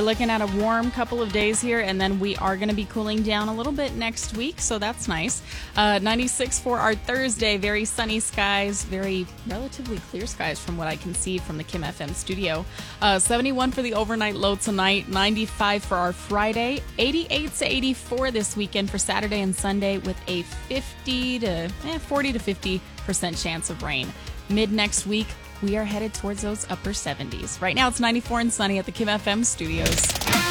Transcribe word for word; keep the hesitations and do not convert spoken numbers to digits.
we're looking at a warm couple of days here, and then we are going to be cooling down a little bit next week, so that's nice. Uh, ninety-six for our Thursday. Very sunny skies, very relatively clear skies from what I can see from the Kim F M studio. Uh, seventy-one for the overnight low tonight. ninety-five for our Friday. eighty-eight to eighty-four this weekend for Saturday and Sunday, with a fifty to eh, forty to fifty percent chance of rain. Mid next week, we are headed towards those upper seventies. Right now, it's ninety-four and sunny at the Kim F M studios.